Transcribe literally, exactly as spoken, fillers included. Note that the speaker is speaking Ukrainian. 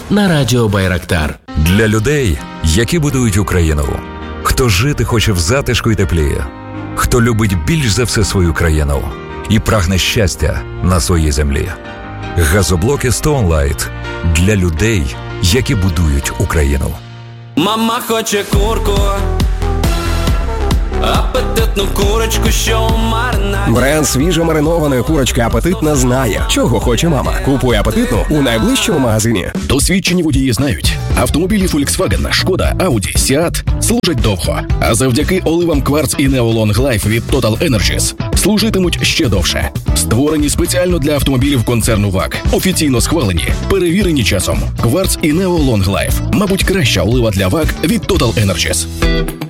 на радіо Байрактар. Для людей, які будують Україну. Хто жити хоче в затишку й теплі. Хто любить більш за все свою країну і прагне щастя на своїй землі. Газоблоки Stone Light для людей, які будують Україну. Мама хоче курку, апетитну курочку, що у маринаді. Бренд свіжо маринованої курочки «Апетитна» знає, чого хоче мама. Купуй «Апетитну» у найближчому магазині. Досвідчені водії знають, автомобілі Volkswagen, Шкода, Audi, Seat служать довго, а завдяки оливам Quartz і Neo Long Life від Total Energies служитимуть ще довше. Створені спеціально для автомобілів концерну вак. Офіційно схвалені, перевірені часом. Quartz і Neo Long Life. Мабуть, краща олива для вак від Total Energies.